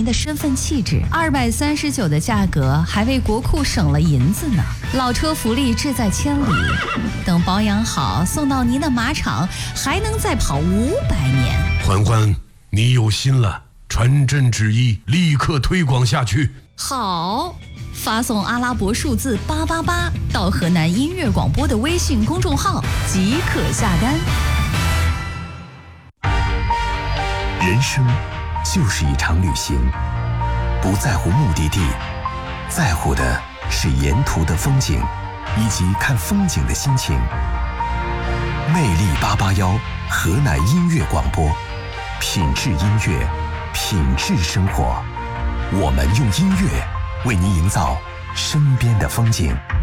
您的身份气质，239的价格还为国库省了银子呢。老车福利志在千里，等保养好送到您的马场，还能再跑500年。 欢欢，你有心了，传朕旨意，立刻推广下去。 好，发送阿拉伯数字888到河南音乐广播的微信公众号即可下单。 人生就是一场旅行，不在乎目的地，在乎的是沿途的风景以及看风景的心情。魅力881，河南音乐广播，品质音乐，品质生活。我们用音乐为您营造身边的风景。